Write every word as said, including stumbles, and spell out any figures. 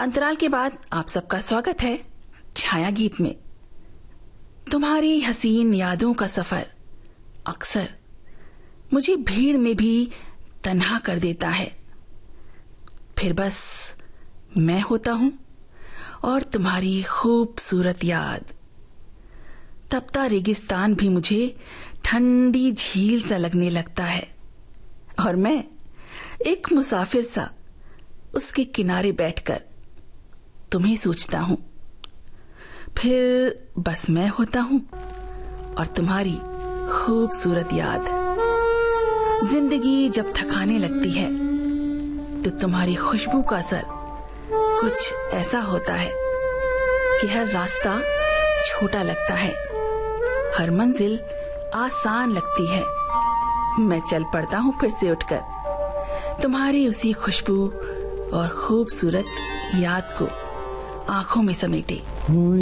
अंतराल के बाद आप सबका स्वागत है छाया गीत में। तुम्हारी हसीन यादों का सफर अक्सर मुझे भीड़ में भी तन्हा कर देता है। फिर बस मैं होता हूँ और तुम्हारी खूबसूरत याद। तपता रेगिस्तान भी मुझे ठंडी झील सा लगने लगता है और मैं एक मुसाफिर सा उसके किनारे बैठकर तुम्हें सोचता हूँ। फिर बस मैं होता हूँ और तुम्हारी खूबसूरत याद। जिंदगी जब थकाने लगती है तो तुम्हारी खुशबू का असर कुछ ऐसा होता है कि हर रास्ता छोटा लगता है, हर मंजिल आसान लगती है। मैं चल पड़ता हूँ फिर से उठकर तुम्हारी उसी खुशबू और खूबसूरत याद को आंखों में समेटे।